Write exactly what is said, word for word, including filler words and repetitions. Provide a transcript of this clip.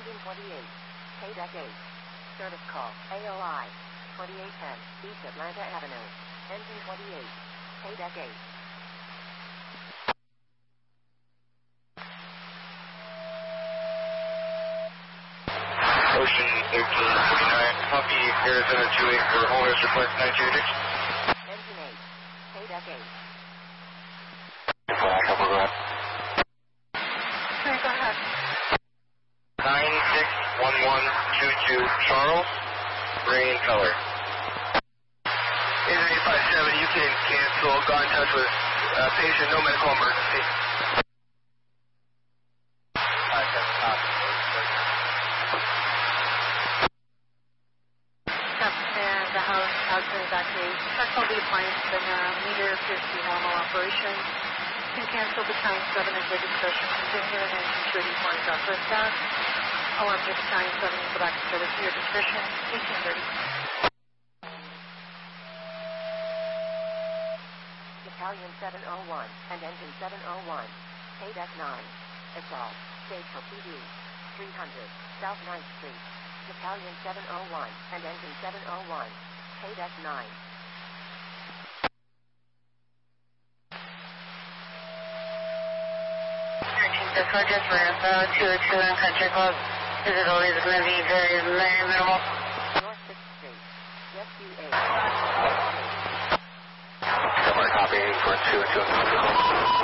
Engine twenty-eight. K deck eight. Service call. A O I. twenty-eight ten. East Atlanta Avenue. Engine twenty-eight. K deck eight. Ocean thirteen forty-nine. Copy. Arizona two eight for owners request nine two six. Engine eight. K deck eight. Flag, couple go ahead. Okay, go ahead. nine six one one two two Charles. Rain color. Engine eight five seven, you can cancel. Got in touch with uh, patient, no medical emergency. five seven, copy. And the house has been evacuated. Check all the appliances and uh, meter appears to be normal operation. You can cancel the time seven at your discretion. Continue and engine sure you point out first gas. Alarm just time seven in the back of service to your discretion. eighteen thirty. Battalion seven oh one and engine seven oh one. K deck nine. Assault. Stage for P D. three hundred. South ninth Street. Battalion seven oh one and engine seven oh one. K deck nine. This one just for info, two oh two in Country Club. Visibility is going to be very, very minimal. North sixth Street. S U A. Somewhere copying for two oh two in Country Club.